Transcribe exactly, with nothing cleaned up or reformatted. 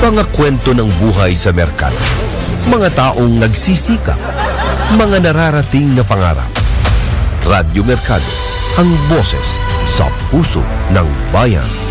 Mga kwento ng buhay sa merkado. Mga taong nagsisikap. Mga nararating na pangarap. Radyo Merkado, ang boses sa puso ng bayan.